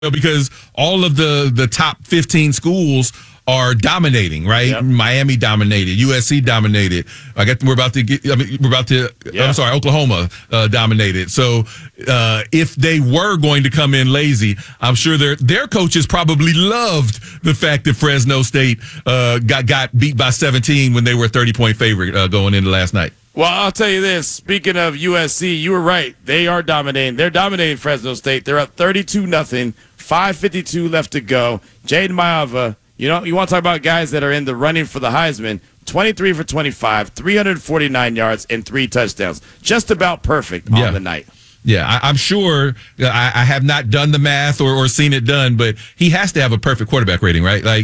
because all of the top 15 schools are dominating, right? Yep. Miami dominated, USC dominated. Oklahoma dominated. So if they were going to come in lazy, I'm sure their coaches probably loved the fact that Fresno State got beat by 17 when they were a 30-point favorite going into last night. Well, I'll tell you this. Speaking of USC, you were right. They are dominating. They're dominating Fresno State. They're up 32-0, 5:52 left to go. Jaden Maiava, you want to talk about guys that are in the running for the Heisman, 23 for 25, 349 yards, and 3 touchdowns. Just about perfect on the night. Yeah, I'm sure. I have not done the math or seen it done, but he has to have a perfect quarterback rating, right? Like,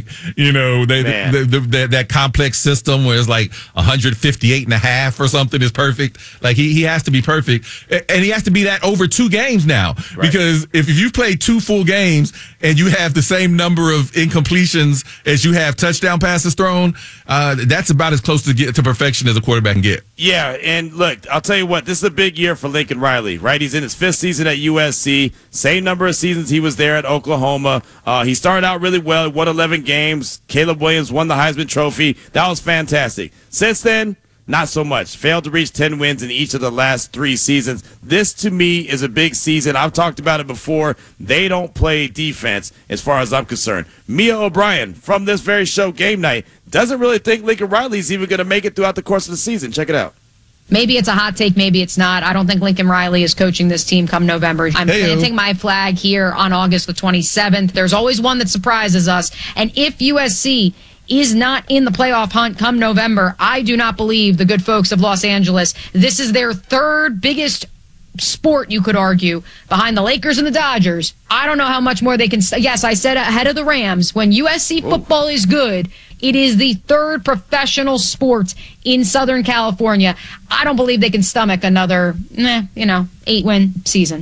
that complex system where it's like 158.5 or something is perfect. Like he has to be perfect, and he has to be that over 2 games now. Right. Because if you play 2 full games and you have the same number of incompletions as you have touchdown passes thrown, that's about as close to perfection as a quarterback can get. Yeah, and look, I'll tell you what, this is a big year for Lincoln Riley, right? He's in his 5th season at USC, same number of seasons he was there at Oklahoma. He started out really well, won 11 games. Caleb Williams won the Heisman Trophy. That was fantastic. Since then, not so much. Failed to reach 10 wins in each of the last 3 seasons. This, to me, is a big season. I've talked about it before. They don't play defense as far as I'm concerned. Mia O'Brien, from this very show, Game Night, doesn't really think Lincoln Riley's even going to make it throughout the course of the season. Check it out. Maybe it's a hot take, maybe it's not. I don't think Lincoln Riley is coaching this team come November. I'm planting my flag here on August the 27th. There's always one that surprises us. And if USC is not in the playoff hunt come November, I do not believe the good folks of Los Angeles. This is their 3rd biggest sport, you could argue, behind the Lakers and the Dodgers. I don't know how much more they can. Yes, I said ahead of the Rams. When USC football is good, it is the 3rd professional sport in Southern California. I don't believe they can stomach another, 8-win season.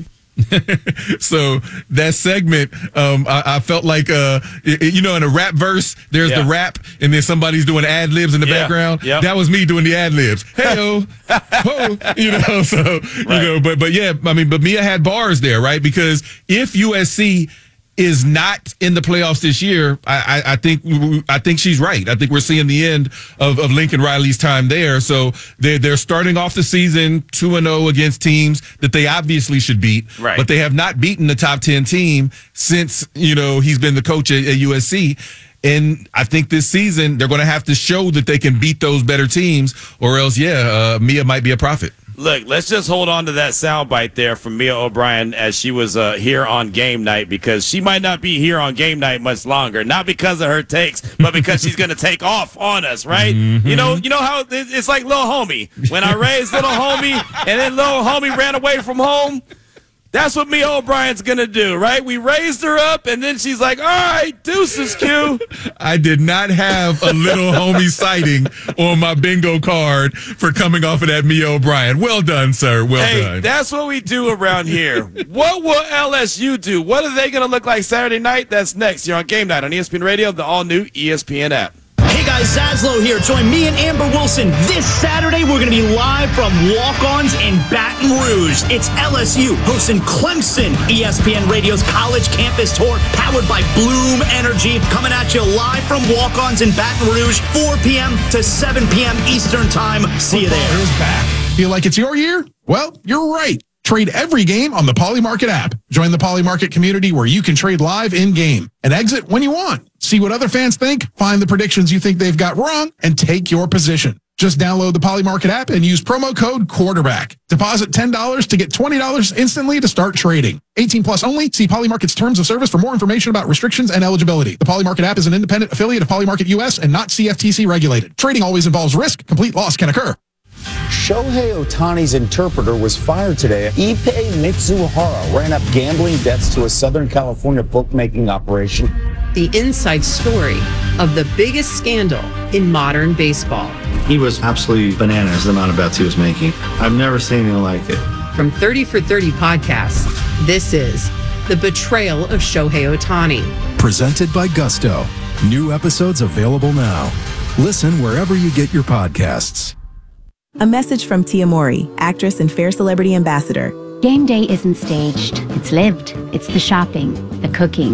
So that segment, I felt like, in a rap verse, there's the rap, and then somebody's doing ad libs in the background. Yep. That was me doing the ad libs. Hey-o, ho, but Mia had bars there, right? Because if USC is not in the playoffs this year, I think she's right. I think we're seeing the end of Lincoln Riley's time there. So they're starting off the season 2-0 against teams that they obviously should beat, right. But they have not beaten the top 10 team since he's been the coach at USC. And I think this season they're going to have to show that they can beat those better teams, or else, Mia might be a prophet. Look, let's just hold on to that soundbite there from Mia O'Brien as she was here on Game Night, because she might not be here on Game Night much longer. Not because of her takes, but because she's going to take off on us, right? Mm-hmm. You know how it's like Lil Homie. When I raised Little Homie and then Lil Homie ran away from home, that's what Mia O'Brien's going to do, right? We raised her up, and then she's like, all right, deuces, Q. I did not have a Little Homie sighting on my bingo card for coming off of that Mia O'Brien. Well done, sir. Well done. That's what we do around here. What will LSU do? What are they going to look like Saturday night? That's next. You're on Game Night on ESPN Radio, the all-new ESPN app. Hey guys, Zaslow here. Join me and Amber Wilson this Saturday. We're going to be live from Walk-Ons in Baton Rouge. It's LSU hosting Clemson. ESPN Radio's College Campus Tour, powered by Bloom Energy, coming at you live from Walk-Ons in Baton Rouge, 4 p.m. to 7 p.m. Eastern Time. See you there. Football is back. Feel like it's your year? Well, you're right. Trade every game on the Polymarket app. Join the Polymarket community where you can trade live in-game and exit when you want. See what other fans think, find the predictions you think they've got wrong, and take your position. Just download the Polymarket app and use promo code QUARTERBACK. Deposit $10 to get $20 instantly to start trading. 18 plus only. See Polymarket's terms of service for more information about restrictions and eligibility. The Polymarket app is an independent affiliate of Polymarket US and not CFTC regulated. Trading always involves risk. Complete loss can occur. Shohei Ohtani's interpreter was fired today. Ippei Mitsuhara ran up gambling debts to a Southern California bookmaking operation. The inside story of the biggest scandal in modern baseball. He was absolutely bananas, the amount of bets he was making. I've never seen anything like it. From 30 for 30 podcasts, this is The Betrayal of Shohei Ohtani. Presented by Gusto. New episodes available now. Listen wherever you get your podcasts. A message from Tia Mori, actress and Fair Celebrity Ambassador. Game day isn't staged. It's lived. It's the shopping, the cooking.